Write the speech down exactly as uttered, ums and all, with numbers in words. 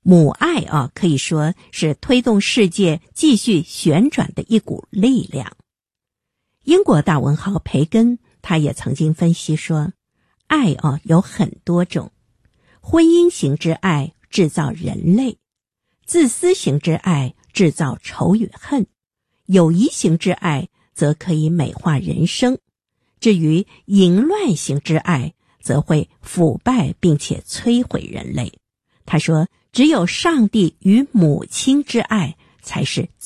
母爱啊，可以说是推动世界继续旋转的一股力量。英国大文豪培根他也曾经分析说，爱啊有很多种，婚姻型之爱制造人类，自私型之爱制造仇与恨，友谊型之爱则可以美化人生，至于淫乱型之爱则会腐败并且摧毁人类。他说，只有上帝与母亲之爱才是